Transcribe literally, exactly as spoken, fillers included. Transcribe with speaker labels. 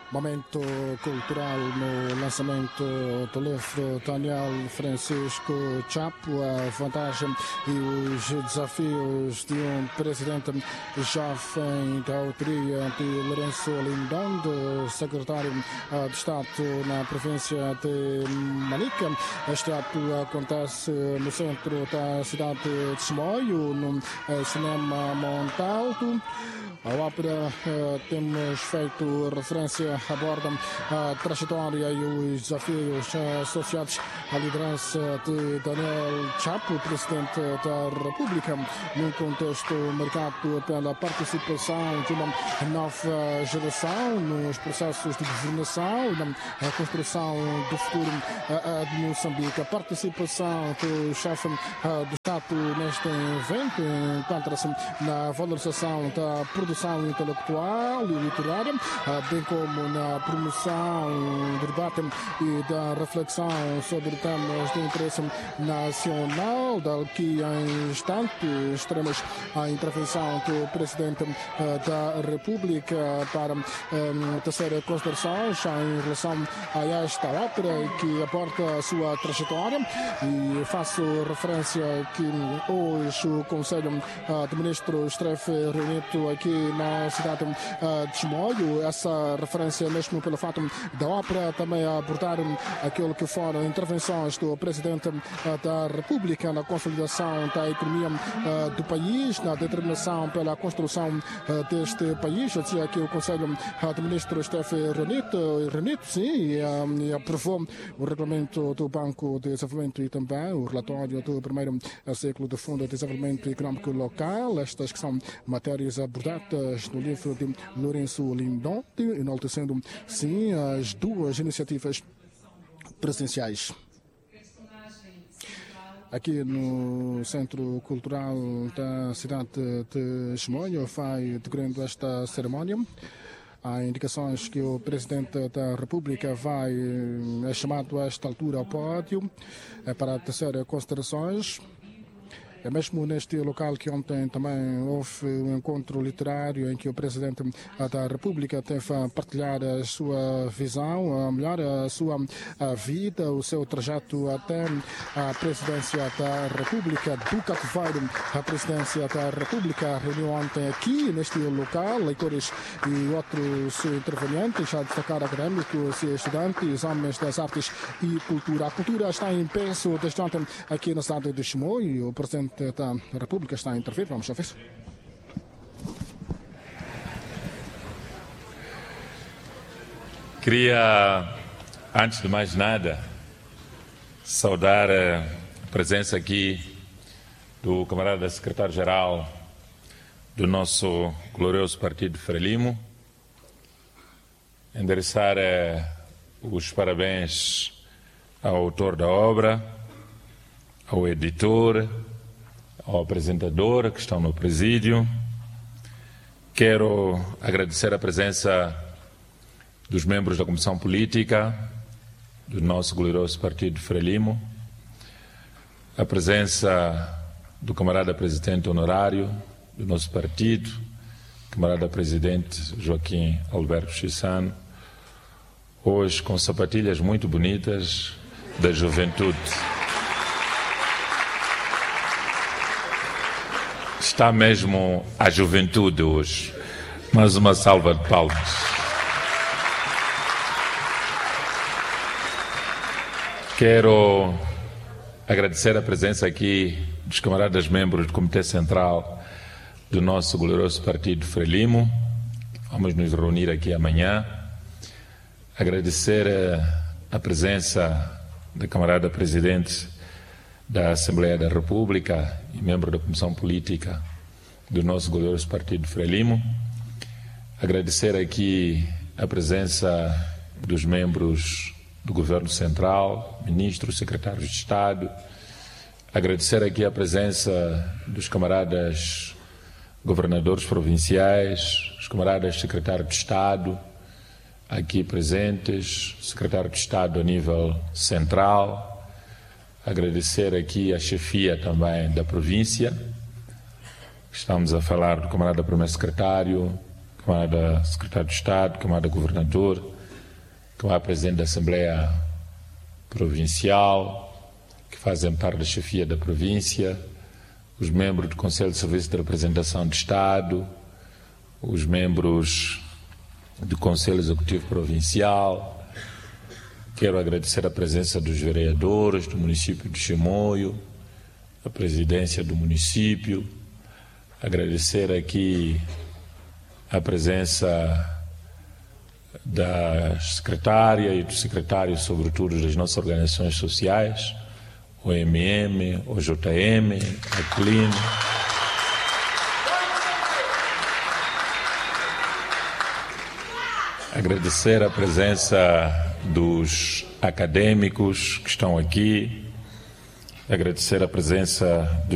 Speaker 1: Momento cultural no lançamento do livro Daniel Francisco Chapo, a vantagem e os desafios de um presidente jovem da autoria de Lourenço Lindon, secretário de Estado na província de Manica. Este ato acontece no centro da cidade de Chimoio, no cinema Montalto. A ópera temos feito referência aborda a trajetória e os desafios associados à liderança de Daniel Chapo, presidente da República, num contexto marcado pela participação de uma nova geração nos processos de governação e na construção do futuro de Moçambique. A participação do chefe do Estado neste evento encontra-se na valorização da produção intelectual e literária, bem como na promoção do debate e da reflexão sobre temas de interesse nacional. Daqui em instantes teremos a intervenção do Presidente da República para um, tecer considerações em relação a esta ópera que aporta a sua trajetória, e faço referência que hoje o Conselho de Ministros esteve reunido aqui na cidade de Chimoio. Essa referência mesmo pelo fato da ópera também abordar aquilo que foram intervenções do Presidente da República na consolidação da economia do país, na determinação pela construção deste país. Eu dizia que o Conselho de Ministros esteve reunido, reunido sim, e aprovou o regulamento do Banco de Desenvolvimento e também o relatório do primeiro ciclo do Fundo de Desenvolvimento Econômico Local. Estas que são matérias abordadas no livro de Lourenço Lindon, enaltecendo sim as duas iniciativas presidenciais. Aqui no Centro Cultural da cidade de Chimoio vai decorrendo esta cerimónia. Há indicações que o Presidente da República vai, é chamado a esta altura ao pódio para tecer considerações. É mesmo neste local que ontem também houve um encontro literário em que o Presidente da República teve a partilhar a sua visão, a melhor a sua a vida, o seu trajeto até a Presidência da República. Do Cativeiro à Presidência da República reuniu ontem aqui neste local leitores e outros intervenientes, a destacar académicos e estudantes, homens das artes e cultura. A cultura está em peso desde ontem aqui na cidade de Chimoio. O Presidente da República está a intervir. Vamos a ver.
Speaker 2: Queria, antes de mais nada, saudar a presença aqui do camarada secretário-geral do nosso glorioso partido Frelimo, endereçar eh, os parabéns ao autor da obra, ao editor, ao apresentador que estão no presídio. Quero agradecer a presença dos membros da Comissão Política do nosso glorioso partido Frelimo, a presença do camarada presidente honorário do nosso partido, camarada presidente Joaquim Alberto Chissano, hoje com sapatilhas muito bonitas da juventude. Está mesmo a juventude hoje. Mais uma salva de palmas. Quero agradecer a presença aqui dos camaradas membros do Comitê Central do nosso glorioso partido Frelimo. Vamos nos reunir aqui amanhã. Agradecer a presença da camarada presidente da Assembleia da República e membro da Comissão Política do nosso glorioso partido Frelimo. Agradecer aqui a presença dos membros do Governo Central, ministros, secretários de Estado. Agradecer aqui a presença dos camaradas governadores provinciais, os camaradas secretários de Estado aqui presentes, secretário de Estado a nível central. Agradecer aqui a chefia também da província. Estamos a falar do camarada primeiro secretário, camarada secretário de Estado, camarada governador, como a Presidente da Assembleia Provincial, que fazem parte da chefia da província, os membros do Conselho de Serviço de Representação de Estado, os membros do Conselho Executivo Provincial. Quero agradecer a presença dos vereadores do município de Chimoio, a presidência do município, agradecer aqui a presença da secretária e do secretário, sobretudo, das nossas organizações sociais, o M M, o J M, a C L I N. Agradecer a presença dos acadêmicos que estão aqui, agradecer a presença dos